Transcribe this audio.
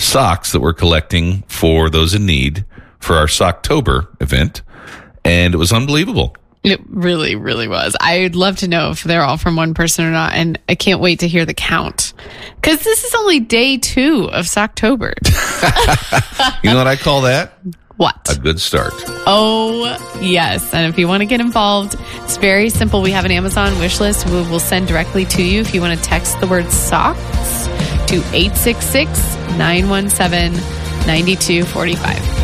socks that we're collecting for those in need for our Socktober event. And it was unbelievable. It really, really was. I'd love to know if they're all from one person or not. And I can't wait to hear the count. Because this is only day 2 of Socktober. You know what I call that? What? A good start. Oh, yes. And if you want to get involved, it's very simple. We have an Amazon wish list. We will send directly to you if you want to text the word socks to 866-917-9245.